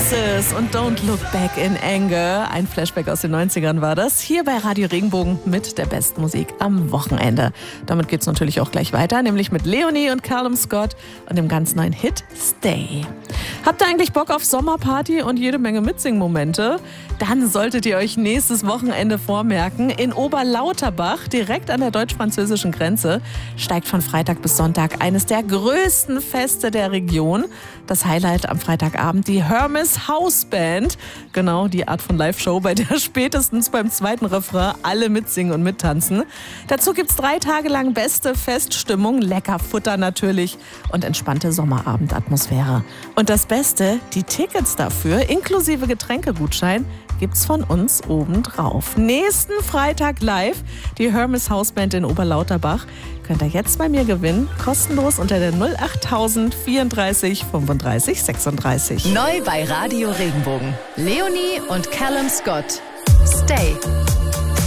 Oasis und Don't Look Back in Anger. Ein Flashback aus den 90ern war das. Hier bei Radio Regenbogen mit der besten Musik am Wochenende. Damit geht's natürlich auch gleich weiter, nämlich mit Leonie und Callum Scott und dem ganz neuen Hit Stay. Habt ihr eigentlich Bock auf Sommerparty und jede Menge Mitsingmomente? Dann solltet ihr euch nächstes Wochenende vormerken. In Oberlauterbach, direkt an der deutsch-französischen Grenze, steigt von Freitag bis Sonntag eines der größten Feste der Region. Das Highlight am Freitagabend, die Hermes House Band. Genau, die Art von Live-Show, bei der spätestens beim zweiten Refrain alle mitsingen und mittanzen. Dazu gibt's 3 Tage lang beste Feststimmung, lecker Futter natürlich und entspannte Sommerabendatmosphäre. Und das Beste, die Tickets dafür, inklusive Getränkegutschein, gibt's von uns obendrauf. Nächsten Freitag live, die Hermes House Band in Oberlauterbach. Könnt ihr jetzt bei mir gewinnen, kostenlos unter der 08000 34 35 36. Neu bei Radio Regenbogen. Leonie und Callum Scott. Stay.